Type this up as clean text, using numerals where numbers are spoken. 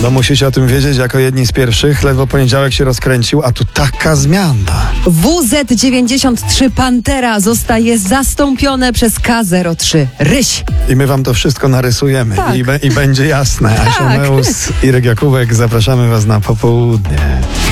No musicie o tym wiedzieć jako jedni z pierwszych. Ledwo poniedziałek się rozkręcił, a tu taka zmiana. WZ93 Pantera zostaje zastąpione przez K03 Ryś. I my wam to wszystko narysujemy. Tak. I będzie jasne. Asia Meus, Irek Jakubek, zapraszamy was na popołudnie.